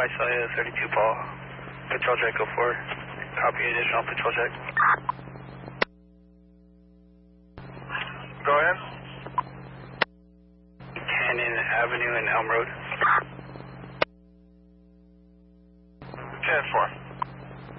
Visalia 32 Paul. Patrol jet, go forward. Copy additional patrol jet. Go ahead. Canyon Avenue and Elm Road. 10-4.